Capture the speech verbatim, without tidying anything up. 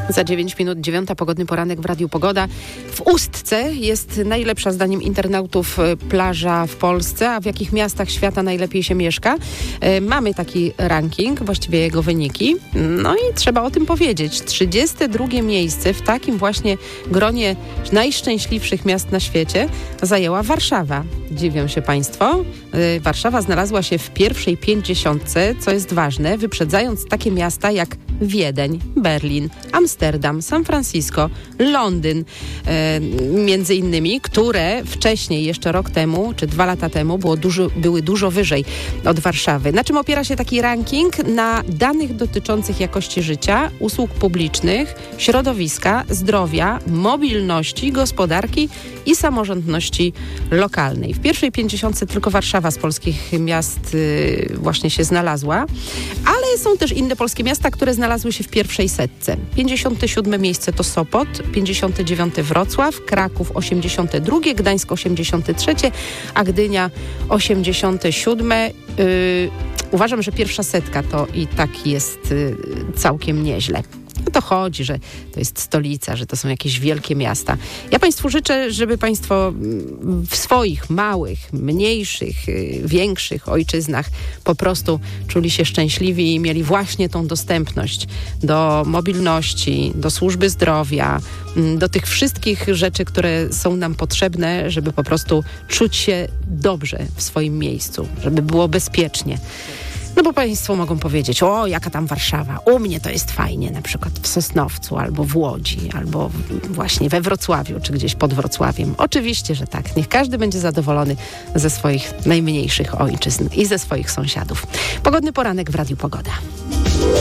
Za dziewięć minut dziewiąta, pogodny poranek w Radiu Pogoda. W Ustce jest najlepsza zdaniem internautów plaża w Polsce, a w jakich miastach świata najlepiej się mieszka. Mamy taki ranking, właściwie jego wyniki. No i trzeba o tym powiedzieć. trzydzieste drugie miejsce w takim właśnie gronie najszczęśliwszych miast na świecie zajęła Warszawa. Dziwią się Państwo. Warszawa znalazła się w pierwszej pięćdziesiątce, co jest ważne, wyprzedzając takie miasta jak Wiedeń, Berlin, Amsterdam, San Francisco, Londyn, e, między innymi, które wcześniej, jeszcze rok temu, czy dwa lata temu, było dużo, były dużo wyżej od Warszawy. Na czym opiera się taki ranking? Na danych dotyczących jakości życia, usług publicznych, środowiska, zdrowia, mobilności, gospodarki i samorządności lokalnej. W pierwszej pięćdziesiątce tylko Warszawa z polskich miast y, właśnie się znalazła, ale są też inne polskie miasta, które znalazły się w pierwszej setce. pięćdziesiąte siódme miejsce to Sopot, pięćdziesiąte dziewiąte Wrocław, Kraków osiemdziesiąte drugie, Gdańsk osiemdziesiąte trzecie, a Gdynia osiemdziesiąte siódme. Yy, uważam, że pierwsza setka to i tak jest yy, całkiem nieźle. O to chodzi, że to jest stolica, że to są jakieś wielkie miasta. Ja Państwu życzę, żeby Państwo w swoich małych, mniejszych, większych ojczyznach po prostu czuli się szczęśliwi i mieli właśnie tą dostępność do mobilności, do służby zdrowia, do tych wszystkich rzeczy, które są nam potrzebne, żeby po prostu czuć się dobrze w swoim miejscu, żeby było bezpiecznie. No bo Państwo mogą powiedzieć, o jaka tam Warszawa, u mnie to jest fajnie, na przykład w Sosnowcu, albo w Łodzi, albo właśnie we Wrocławiu, czy gdzieś pod Wrocławiem. Oczywiście, że tak. Niech każdy będzie zadowolony ze swoich najmniejszych ojczyzn i ze swoich sąsiadów. Pogodny poranek w Radiu Pogoda.